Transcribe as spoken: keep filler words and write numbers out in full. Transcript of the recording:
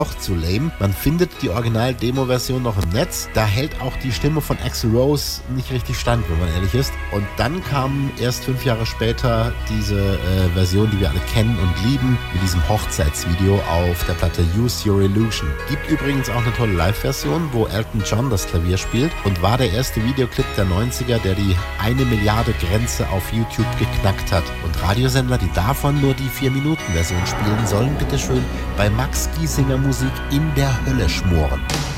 auch zu lame. Man findet die Original-Demo-Version noch im Netz. Da hält auch die Stimme von Axl Rose nicht richtig stand, wenn man ehrlich ist. Und dann kam erst fünf Jahre später diese äh, Version, die wir alle kennen und lieben, mit diesem Hochzeitsvideo auf der Platte Use Your Illusion. Gibt übrigens auch eine tolle Live-Version, wo Elton John das Klavier spielt und war der erste Videoclip der neunziger, der die eine Milliarde Grenze auf YouTube geknackt hat. Und Radiosender, die davon nur die vier Minuten Version spielen, sollen bitteschön bei Max Giesinger Musik in der Hölle schmoren.